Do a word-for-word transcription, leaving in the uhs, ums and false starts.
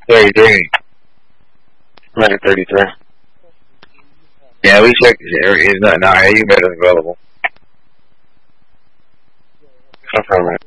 thirty-three. I'm at thirty-three. Yeah, we checked this area. It's not, no, you better available. Confirm